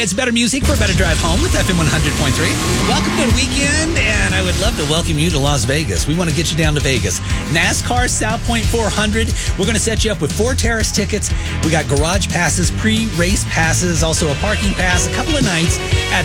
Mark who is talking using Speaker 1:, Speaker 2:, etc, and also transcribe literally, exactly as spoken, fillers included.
Speaker 1: It's better music for a better drive home with F M one hundred point three. Welcome to the weekend, and I would love to welcome you to Las Vegas. We want to get you down to Vegas. NASCAR South Point four hundred. We're going to set you up with four terrace tickets. We got garage passes, pre-race passes, also a parking pass, a couple of nights at